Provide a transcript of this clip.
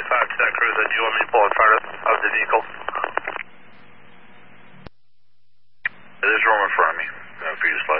5 to that cruiser. Do you want me to pull in front of the vehicle? There's room in front of me. For you to slide